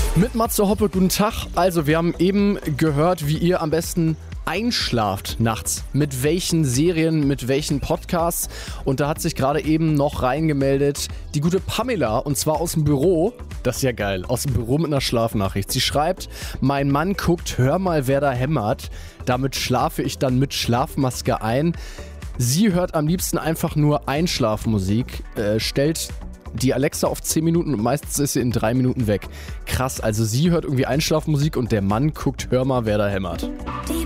Mit Matze Hoppe, guten Tag. Also, wir haben eben gehört, wie ihr am besten einschlaft nachts. Mit welchen Serien, mit welchen Podcasts. Und da hat sich gerade eben noch reingemeldet die gute Pamela, und zwar aus dem Büro. Das ist ja geil, aus dem Büro mit einer Schlafnachricht. Sie schreibt, mein Mann guckt, hör mal, wer da hämmert. Damit schlafe ich dann mit Schlafmaske ein. Sie hört am liebsten einfach nur Einschlafmusik, stellt die Alexa auf 10 Minuten und meistens ist sie in 3 Minuten weg. Krass, also sie hört irgendwie Einschlafmusik und der Mann guckt, hör mal, wer da hämmert. Die